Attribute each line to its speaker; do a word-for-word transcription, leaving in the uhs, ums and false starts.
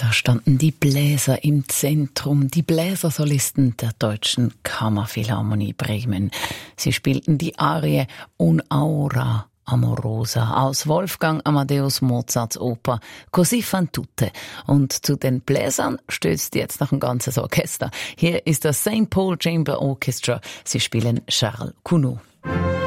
Speaker 1: Da standen die Bläser im Zentrum, die Bläsersolisten der Deutschen Kammerphilharmonie Bremen. Sie spielten die Arie Un'aura amorosa aus Wolfgang Amadeus Mozarts Oper Così fan tutte. Und zu den Bläsern stößt jetzt noch ein ganzes Orchester. Hier ist das Saint Paul Chamber Orchestra. Sie spielen Charles Gounod.